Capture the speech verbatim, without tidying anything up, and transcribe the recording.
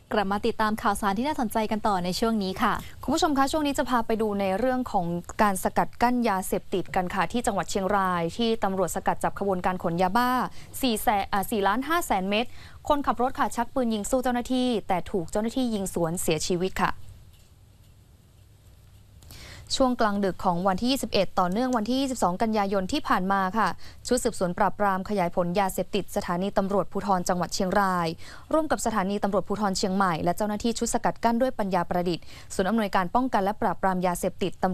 กลับมาติดตามข่าวสารที่น่าสนใจกันต่อในช่วงนี้ค่ะคุณผู้ชมคะช่วงนี้จะพาไปดูในเรื่องของการสกัดกั้นยาเสพติดกันค่ะที่จังหวัดเชียงรายที่ตำรวจสกัดจับขบวนการขนยาบ้าสี่ล้านห้าแสนเม็ดคนขับรถค่ะชักปืนยิงสู้เจ้าหน้าที่แต่ถูกเจ้าหน้าที่ยิงสวนเสียชีวิตค่ะช่วงกลางดึกของวันที่ยี่สิบเอ็ดต่อเนื่องวันที่ยี่สิบสองกันยายนที่ผ่านมาค่ะชุดสืบสวนปราบปรามขยายผลยาเสพติดสถานีตำรวจภูธรจังหวัดเชียงรายร่วมกับสถานีตำรวจภูธรเชียงใหม่และเจ้าหน้าที่ชุดสกัดกั้นด้วยปัญญาประดิษฐ์ศูนย์อำนวยการป้องกันและปราบปรามยาเสพติด